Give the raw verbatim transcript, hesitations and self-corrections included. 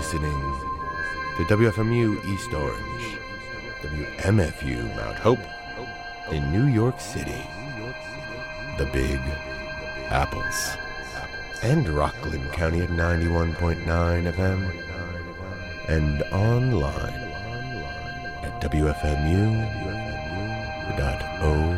listening to W F M U East Orange, W M F U Mount Hope, in New York City, the Big Apples, and Rockland County at ninety-one point nine F M, and online at W F M U dot org.